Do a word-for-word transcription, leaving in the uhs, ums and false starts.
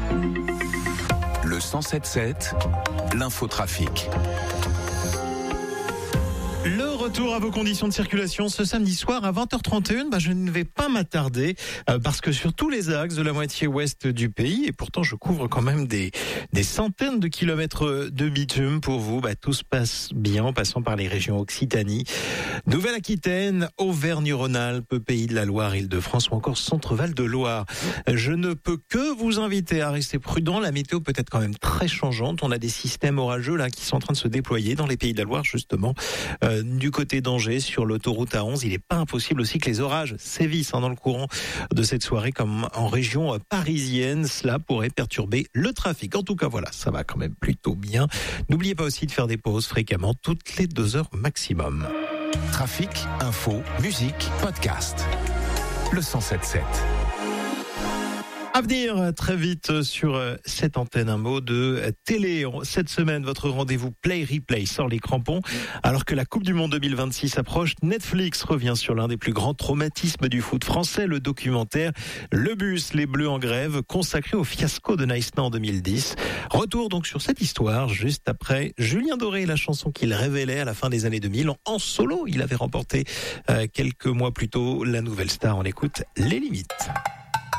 Le cent sept sept, l'infotrafic. Le retour à vos conditions de circulation ce samedi soir à vingt heures trente et une, bah je ne vais pas m'attarder euh, parce que sur tous les axes de la moitié ouest du pays, et pourtant je couvre quand même des, des centaines de kilomètres de bitume pour vous, bah tout se passe bien en passant par les régions Occitanie, Nouvelle-Aquitaine, Auvergne-Rhône-Alpes, Pays de la Loire, Île-de-France ou encore Centre-Val de Loire. Je ne peux que vous inviter à rester prudent, la météo peut être quand même très changeante, on a des systèmes orageux là qui sont en train de se déployer dans les Pays de la Loire justement. Euh, du côté d'Angers, sur l'autoroute A onze, il n'est pas impossible aussi que les orages sévissent hein, dans le courant de cette soirée, comme en région parisienne. Cela pourrait perturber le trafic. En tout cas, voilà, ça va quand même plutôt bien. N'oubliez pas aussi de faire des pauses fréquemment, toutes les deux heures maximum. Trafic, info, musique, podcast. Le cent sept sept. À venir très vite sur cette antenne, un mot de télé. Cette semaine, votre rendez-vous Play Replay sort les crampons. Alors que la Coupe du Monde deux mille vingt-six approche, Netflix revient sur l'un des plus grands traumatismes du foot français, le documentaire Le Bus, les Bleus en grève, consacré au fiasco de Nice-Nant en deux mille dix. Retour donc sur cette histoire, juste après Julien Doré, la chanson qu'il révélait à la fin des années deux mille. En solo, il avait remporté euh, quelques mois plus tôt la Nouvelle Star. On écoute Les Limites.